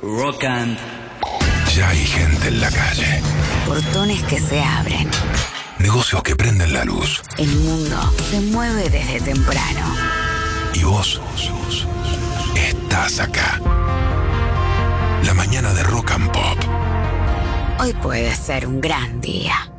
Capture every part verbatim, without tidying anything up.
Rock and... Ya hay gente en la calle. Portones que se abren. Negocios que prenden la luz. El mundo se mueve desde temprano. Y vos estás acá. La mañana de Rock and Pop. Hoy puede ser un gran día.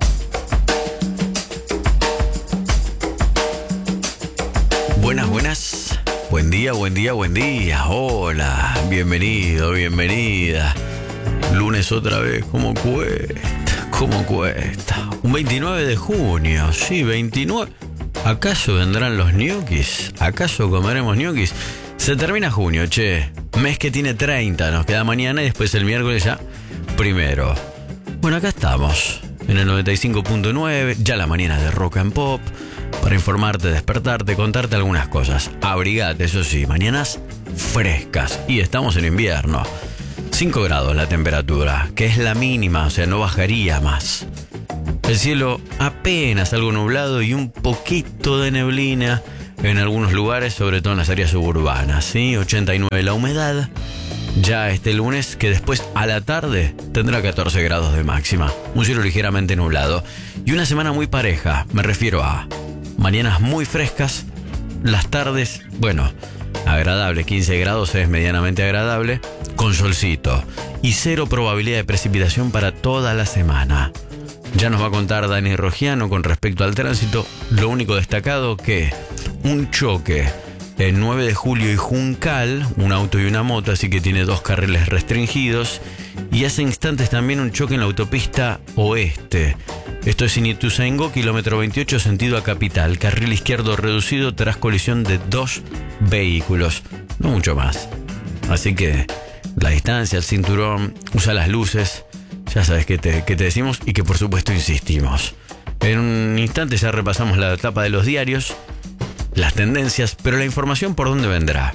Buenas, buenas. Buen día, buen día, buen día. Hola, bienvenido, bienvenida. Lunes otra vez, ¿cómo cuesta? ¿Cómo cuesta? Un veintinueve de junio, sí, veintinueve. ¿Acaso vendrán los ñoquis? ¿Acaso comeremos ñoquis? Se termina junio, che. Mes que tiene treinta, nos queda mañana y después el miércoles ya primero. Bueno, acá estamos, en el noventa y cinco punto nueve, ya la mañana de Rock and Pop, para informarte, despertarte, contarte algunas cosas. Abrigate, eso sí, mañanas frescas y estamos en invierno. cinco grados la temperatura, que es la mínima, o sea, no bajaría más. El cielo apenas algo nublado y un poquito de neblina en algunos lugares, sobre todo en las áreas suburbanas, ¿sí? ochenta y nueve la humedad. Ya este lunes, que después a la tarde tendrá catorce grados de máxima. Un cielo ligeramente nublado. Y una semana muy pareja, me refiero a mañanas muy frescas, las tardes, bueno, agradable, quince grados es medianamente agradable, con solcito. Y cero probabilidad de precipitación para toda la semana. Ya nos va a contar Dani Rogiano con respecto al tránsito. Lo único destacado que un choque el nueve de julio y Juncal, un auto y una moto, así que tiene dos carriles restringidos. Y hace instantes también un choque en la autopista oeste. Esto es en Ituzaingó, kilómetro veintiocho, sentido a Capital. Carril izquierdo reducido tras colisión de dos vehículos. No mucho más. Así que la distancia, el cinturón, usa las luces. Ya sabes que te, que te decimos y que por supuesto insistimos. En un instante ya repasamos la etapa de los diarios, las tendencias, pero la información ¿por dónde vendrá?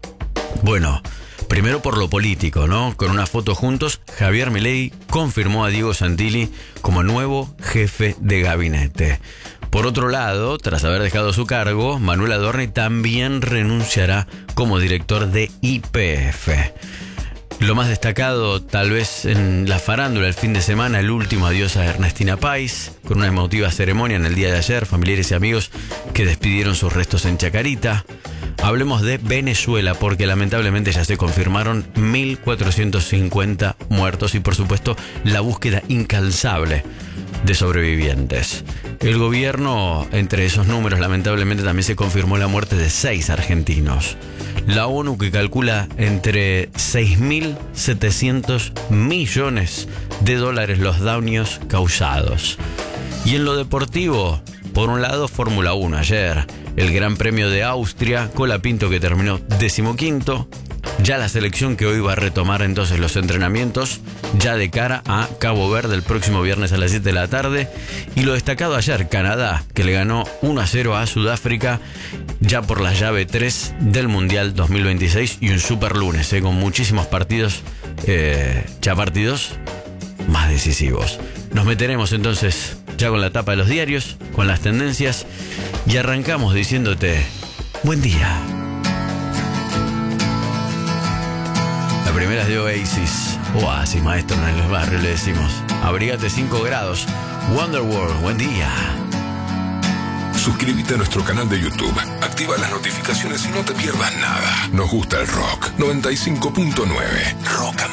Bueno, primero por lo político, ¿no? Con una foto juntos, Javier Milei confirmó a Diego Santilli como nuevo jefe de gabinete. Por otro lado, tras haber dejado su cargo, Manuel Adorni también renunciará como director de Y P F. Lo más destacado, tal vez en la farándula el fin de semana, el último adiós a Ernestina Pais, con una emotiva ceremonia en el día de ayer, familiares y amigos que despidieron sus restos en Chacarita. Hablemos de Venezuela, porque lamentablemente ya se confirmaron mil cuatrocientos cincuenta muertos y por supuesto la búsqueda incansable de sobrevivientes. El gobierno, entre esos números, lamentablemente también se confirmó la muerte de seis argentinos. La ONU que calcula entre seis mil setecientos millones de dólares los daños causados. Y en lo deportivo, por un lado, Fórmula uno ayer, el Gran Premio de Austria, Colapinto que terminó decimoquinto, ya la selección que hoy va a retomar entonces los entrenamientos, ya de cara a Cabo Verde el próximo viernes a las siete de la tarde. Y lo destacado ayer, Canadá, que le ganó uno a cero a Sudáfrica, ya por la llave tres del Mundial dos mil veintiséis, y un super lunes, eh, con muchísimos partidos, eh, ya partidos más decisivos. Nos meteremos entonces ya con la tapa de los diarios, con las tendencias, y arrancamos diciéndote buen día. La primera es de Oasis. Oasis, maestro, en el barrio le decimos. Abrigate cinco grados. Wonderworld, buen día. Suscríbete a nuestro canal de YouTube. Activa las notificaciones y no te pierdas nada. Nos gusta el rock. noventa y cinco punto nueve. Rock and